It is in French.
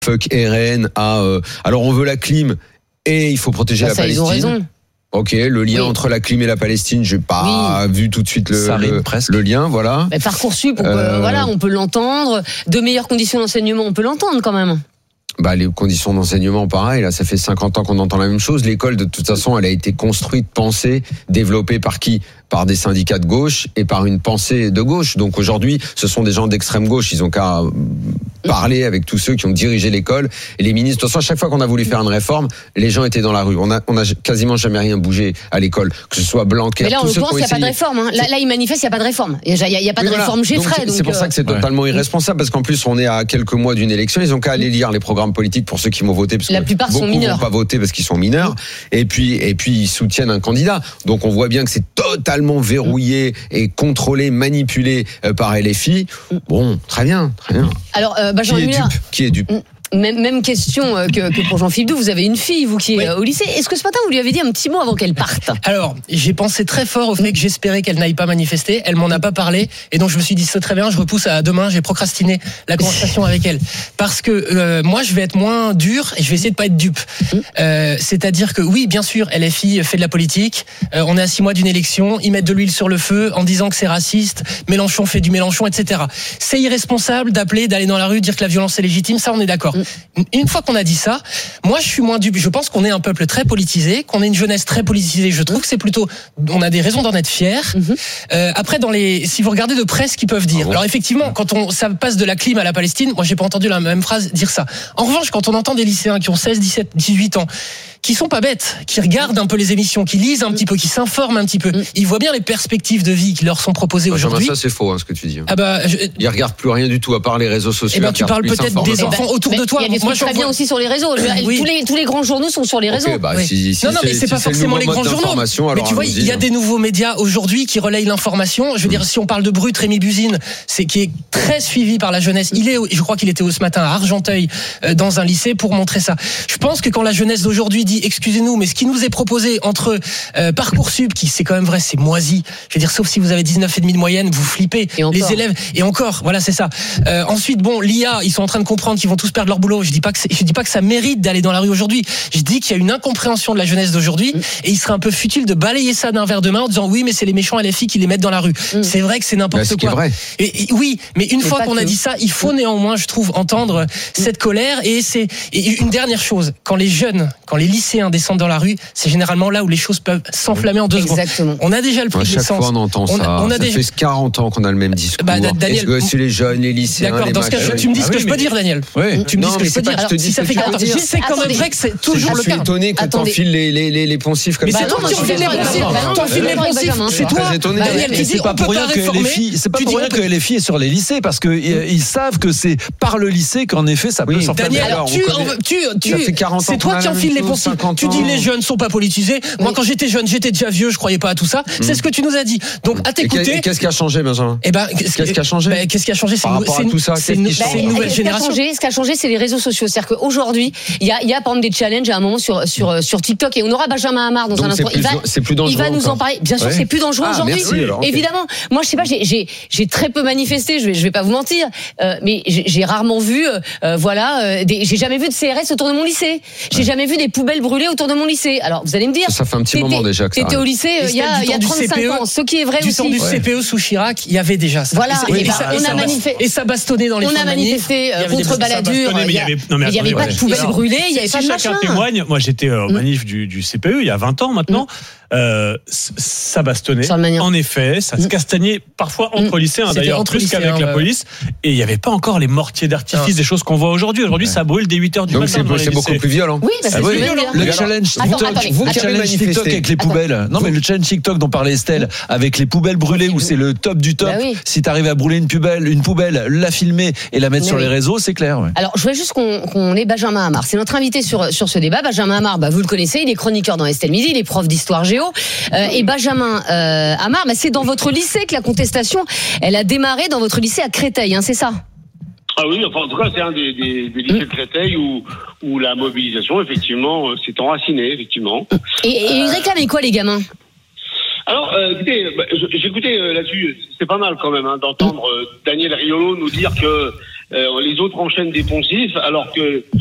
fuck RN à alors on veut la clim et il faut protéger la Palestine. Ils ont raison. Ok, le lien entre la clim et la Palestine, j'ai pas vu tout de suite le lien, voilà. Mais Parcoursup, on peut l'entendre. De meilleures conditions d'enseignement, on peut l'entendre quand même. Les conditions d'enseignement, pareil, là, ça fait 50 ans qu'on entend la même chose. L'école, de toute façon, elle a été construite, pensée, développée par qui ? Par des syndicats de gauche et par une pensée de gauche. Donc aujourd'hui, ce sont des gens d'extrême gauche. Ils ont qu'à parler avec tous ceux qui ont dirigé l'école et les ministres. De toute façon, à chaque fois qu'on a voulu faire une réforme, les gens étaient dans la rue. On a quasiment jamais rien bougé à l'école, que ce soit Blanquer. Mais là, en l'occurrence, il n'y a pas de réforme. Hein. Là, ils manifestent, il n'y a pas de réforme. Il n'y a pas de réforme chez Fred. C'est pour ça que c'est totalement irresponsable, parce qu'en plus, on est à quelques mois d'une élection. Ils ont qu'à aller lire les programmes politiques pour ceux qui vont voter, parce que la plupart sont mineurs. Beaucoup vont pas voter parce qu'ils sont mineurs. Et puis ils soutiennent un candidat. Donc on voit bien que c'est totalement verrouillé et contrôlé, manipulé par LFI. Bon, très bien. Alors, Benjamin Muller, qui est dupe Même question que pour Jean-Philippe Doux. Vous avez une fille, vous qui est au lycée. Est-ce que ce matin, vous lui avez dit un petit mot avant qu'elle parte ? Alors, j'ai pensé très fort au fait que j'espérais qu'elle n'aille pas manifester. Elle m'en a pas parlé. Et donc, je me suis dit, c'est très bien, je repousse à demain. J'ai procrastiné la conversation avec elle. Parce que moi, je vais être moins dur et je vais essayer de pas être dupe. C'est-à-dire que oui, bien sûr, LFI fait de la politique. On est à 6 mois d'une élection. Ils mettent de l'huile sur le feu en disant que c'est raciste. Mélenchon fait du Mélenchon, etc. C'est irresponsable d'appeler, d'aller dans la rue, dire que la violence est légitime. Ça, on est d'accord. Une fois qu'on a dit ça, moi je suis moins dupe. Je pense qu'on est un peuple très politisé, qu'on est une jeunesse très politisée. Je trouve que c'est plutôt, on a des raisons d'en être fiers. Après, si vous regardez de près ce qu'ils peuvent dire. Alors effectivement, quand ça passe de la clim à la Palestine, moi j'ai pas entendu la même phrase dire ça. En revanche, quand on entend des lycéens qui ont 16, 17, 18 ans, qui sont pas bêtes, qui regardent un peu les émissions, qui lisent un petit peu, qui s'informent un petit peu, ils voient bien les perspectives de vie qui leur sont proposées aujourd'hui. Ça c'est faux, ce que tu dis. Ils regardent plus rien du tout à part les réseaux sociaux. Tu parles peut-être des enfants autour de toi. Il y a des trucs très bien aussi sur les réseaux. Tous les grands journaux sont sur les réseaux. Non, mais c'est pas forcément les grands journaux. Mais tu vois, il y a des nouveaux médias aujourd'hui qui relayent l'information. Je veux dire, si on parle de Brut, Rémi Buzine, qui est très suivi par la jeunesse. Je crois qu'il était ce matin à Argenteuil, dans un lycée, pour montrer ça. Je pense que quand la jeunesse d'aujourd'hui dit, excusez-nous, mais ce qui nous est proposé entre Parcoursup, qui c'est quand même vrai, c'est moisi. Je veux dire, sauf si vous avez 19,5 de moyenne, vous flippez. Les élèves, et encore, voilà, c'est ça. Ensuite, l'IA, ils sont en train de comprendre qu'ils vont tous perdre leur boulot. Je dis pas que ça mérite d'aller dans la rue aujourd'hui. Je dis qu'il y a une incompréhension de la jeunesse d'aujourd'hui et il serait un peu futile de balayer ça d'un verre de main en disant oui, mais c'est les méchants LFI qui les mettent dans la rue. C'est vrai que c'est n'importe quoi. Vrai. Oui, mais une fois qu'on a dit ça, il faut néanmoins, je trouve, entendre cette colère. Et une dernière chose, quand les lycéens descendent dans la rue, c'est généralement là où les choses peuvent s'enflammer en 2 secondes. On a déjà le prix de l'essence. Chaque fois on entend ça. Ça fait 40 ans qu'on a le même discours. Daniel, c'est les jeunes, les lycéens. D'accord, dans ce cas, tu me dis ce que je peux dire, Daniel. Tu me dis ce que je peux dire. Je te dis ça fait 40 ans. C'est quand même vrai que c'est toujours le cas. Je suis étonné que t'enfiles les poncifs comme ça. Mais c'est toi qui enfiles les poncifs. T'enfiles les poncifs. C'est toi. Daniel, tu dis on peut pas réformer. C'est pas pour rien que LFI est sur les lycées, parce que ils savent que c'est par le lycée qu'en effet ça peut s'enflammer. Daniel, c'est toi qui enfiles les poncifs. Tu dis les jeunes sont pas politisés. Moi, quand j'étais jeune, j'étais déjà vieux, je croyais pas à tout ça. C'est ce que tu nous as dit. Donc, à t'écouter. Qu'est-ce qui a changé, Benjamin ? Qu'est-ce qui a changé ? Qu'est-ce qui a changé ? C'est une nouvelle génération. Ce qui a changé, c'est les réseaux sociaux. C'est-à-dire qu'aujourd'hui, il y a par exemple des challenges à un moment sur TikTok, et on aura Benjamin Hamar dans un instant. C'est plus dangereux. Il va nous en parler. Bien sûr, c'est plus dangereux aujourd'hui. Évidemment. Moi, je sais pas, j'ai très peu manifesté. Je vais pas vous mentir, mais j'ai rarement vu, j'ai jamais vu de CRS autour de mon lycée. J'ai jamais vu des poubelles brûlées autour de mon lycée. Alors, vous allez me dire. Ça fait un petit moment déjà que ça. T'étais au lycée il y a 35 ans. Ce qui est vrai aussi. Du temps du CPE sous Chirac, il y avait déjà ça. Voilà. Et ça bastonnait dans les On a manifesté contre Balladur. Il n'y avait pas de poubelles brûlées, il n'y avait pas de machin. Chacun témoigne. Moi, j'étais au manif du CPE il y a 20 ans maintenant. Ça bastonnait. En effet, ça se castagnait parfois entre lycéens, d'ailleurs, plus qu'avec la police. Et il n'y avait pas encore les mortiers d'artifice, des choses qu'on voit aujourd'hui. Aujourd'hui, ça brûle dès 8h du matin. Donc c'est beaucoup plus violent. Oui, c'est violent. Le challenge TikTok avec les poubelles. Non, mais le challenge TikTok dont parlait Estelle, avec les poubelles brûlées, où c'est le top du top. Si t'arrives à brûler une poubelle, la filmer et la mettre sur les réseaux, c'est clair. Alors, je voudrais juste qu'on ait Benjamin Hamar. C'est notre invité sur ce débat. Benjamin Hamar, vous le connaissez, il est chroniqueur dans Estelle Midi, il est prof d'histoire géo. Et Benjamin Hamar, c'est dans votre lycée que la contestation, elle a démarré dans votre lycée à Créteil, c'est ça ? Ah oui, en tout cas, c'est un des lycées de Créteil où la mobilisation, effectivement, s'est enracinée, effectivement. Et ils réclamaient quoi, les gamins ? Alors, écoutez, j'écoutais là-dessus, c'est pas mal quand même d'entendre Daniel Riolo nous dire que les autres enchaînent des poncifs, alors que